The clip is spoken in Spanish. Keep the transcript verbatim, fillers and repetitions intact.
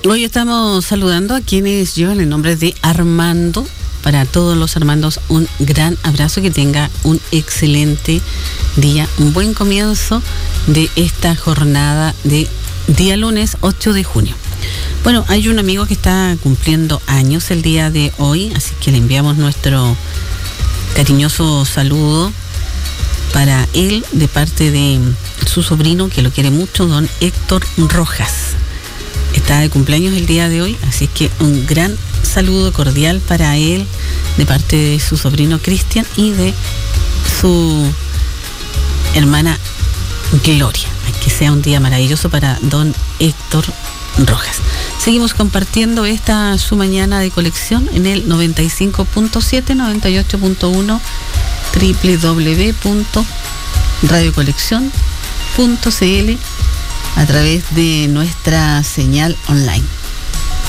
Hoy estamos saludando a quienes llevan el nombre de Armando. Para todos los Armandos, un gran abrazo, que tenga un excelente día, un buen comienzo de esta jornada de día lunes ocho de junio. Bueno, hay un amigo que está cumpliendo años el día de hoy, así que le enviamos nuestro cariñoso saludo para él de parte de su sobrino, que lo quiere mucho, don Héctor Rojas. Está de cumpleaños el día de hoy, así que un gran saludo cordial para él de parte de su sobrino Cristian y de su hermana Gloria. Que sea un día maravilloso para don Héctor Rojas. Seguimos compartiendo esta su mañana de colección en el noventa y cinco punto siete, noventa y ocho punto uno, doble u doble u doble u punto radio colección punto c l, a través de nuestra señal online.